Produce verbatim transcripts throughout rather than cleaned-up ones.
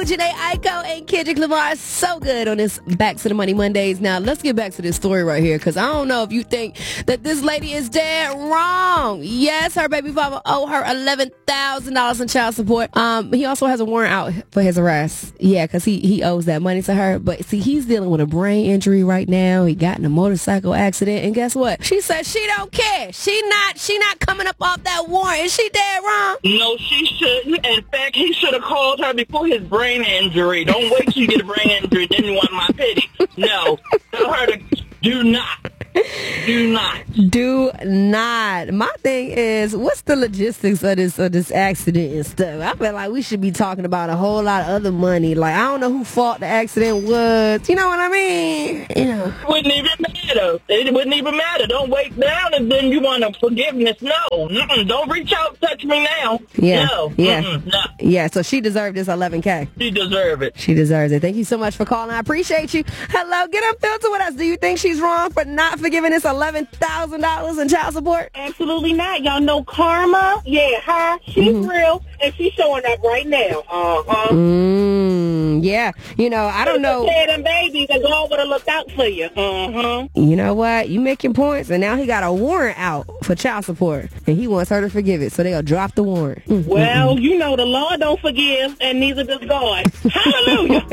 Janae Aiko and Kendrick Lamar. So good on this Back to the Money Mondays. Now, let's get back to this story right here, because I don't know if you think that this lady is dead wrong. Yes, her baby father owe her eleven thousand dollars in child support. Um, he also has a warrant out for his arrest. Yeah, because he, he owes that money to her. But see, he's dealing with a brain injury right now. He got in a motorcycle accident. And guess what? She said she don't care. She not, she not coming up off that warrant. Is she dead wrong? No, she shouldn't. In fact, he should have called her before his brain injury. Don't wait till you get a brain injury, then you want my pity. No. Tell her to do not. Do not. Do not. My thing is, what's the logistics of this of this accident and stuff? I feel like we should be talking about a whole lot of other money. Like, I don't know who fault the accident was. You know what I mean? You know. It wouldn't even matter. It wouldn't even matter. Don't wait down and then you want a forgiveness. No. Mm-mm. Don't reach out, touch me now. Yeah. No. Yeah. Mm-mm. No. Yeah, so she deserved this eleven K. She deserves it. She deserves it. Thank you so much for calling. I appreciate you. Hello, get unfiltered with us. Do you think she's wrong for not forgiving this eleven thousand dollars in child support? Absolutely not. Y'all know Karma? Yeah, her. She's mm-hmm. real, and she's showing up right now. Uh-huh. Mm, yeah. You know, I don't know. Them babies, and God would have looked out for you. Uh-huh. You know what? You making points, and now he got a warrant out for child support, and he wants her to forgive it, so they'll drop the warrant. Mm-hmm. Well, you know, the Lord don't forgive, and neither does God. Hallelujah.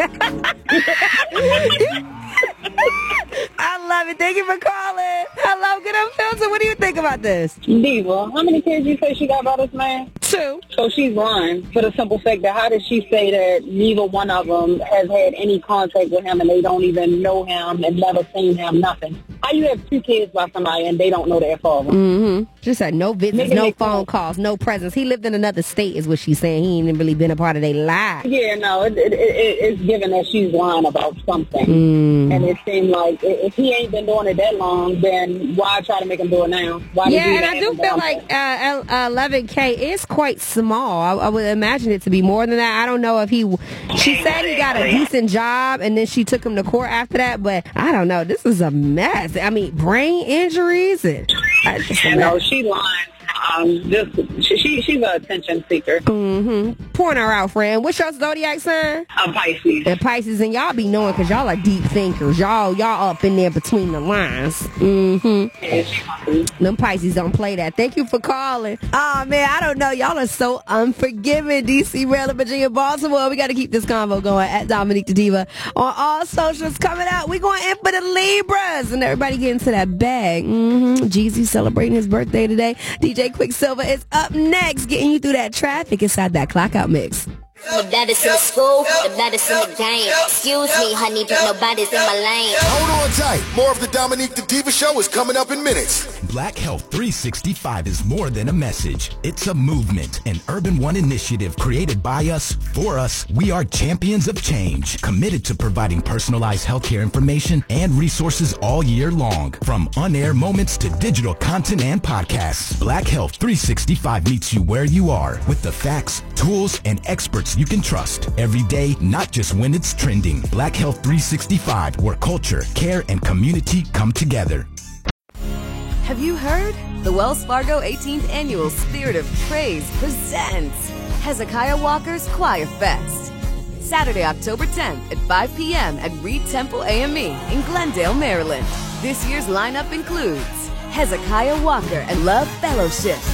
I love it. Thank you for calling. Hello, get unfiltered. What do you think about this? Diva, how many kids you say she got by this man? Two. So she's lying for the simple fact that how does she say that neither one of them has had any contact with him and they don't even know him and never seen him, nothing? How you have two kids by somebody and they don't know their father? Mm-hmm. She said no visits, Nigga, no nigga. phone calls, no presence. He lived in another state is what she's saying. He ain't even really been a part of their life. Yeah, no, it, it, it, it's given that she's lying about something. Mm. And it seemed like if he ain't been doing it that long, then why try to make him do it now? Why yeah, do and I do feel like uh, eleven K is quite small. I, I would imagine it to be more than that. I don't know if he... She said he got a decent job, and then she took him to court after that, but I don't know. This is a mess. I mean, brain injuries and... I just You know, she lying. Um, just she, she she's an attention seeker. Mm-hmm. Point her out, friend. What's your zodiac sign? A Pisces. And Pisces, and y'all be knowing because y'all are deep thinkers. Y'all y'all up in there between the lines. Mm-hmm. Yeah, she Pisces. Them Pisces don't play that. Thank you for calling. Oh, man, I don't know. Y'all are so unforgiving. D C, Maryland, Virginia, Baltimore. We got to keep this convo going at Dominique the Diva on all socials. Coming out, we going in for the Libras. And everybody get into that bag. Mm-hmm. Jeezy celebrating his birthday today. D J Quicksilver is up next, getting you through that traffic inside that clock out mix. The baddest in the school, the baddest in the game. Excuse me, honey, but nobody's in my lane. Hold on tight. More of the Dominique the Diva Show is coming up in minutes. Black Health three sixty-five is more than a message. It's a movement, an Urban One initiative created by us, for us. We are champions of change, committed to providing personalized healthcare information and resources all year long. From on-air moments to digital content and podcasts, Black Health three sixty-five meets you where you are with the facts, tools, and experts you can trust every day, not just when it's trending. Black Health three sixty-five, where culture, care, and community come together. Have you heard? The Wells Fargo eighteenth Annual Spirit of Praise presents Hezekiah Walker's Choir Fest. Saturday, October tenth at five p.m. at Reed Temple A M E in Glendale, Maryland. This year's lineup includes Hezekiah Walker and Love Fellowship,